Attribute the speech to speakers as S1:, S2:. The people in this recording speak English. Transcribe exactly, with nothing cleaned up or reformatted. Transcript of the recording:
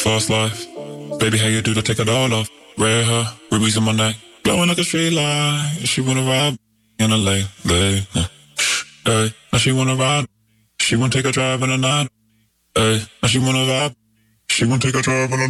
S1: Fast life. Baby, how you do to take it all off? Red hair, rubies on my neck, glowing like a street light. She wanna ride in a late, late. Hey, now she wanna ride. She wanna take a drive in the night. Hey, now she wanna vibe. She wanna take a drive in the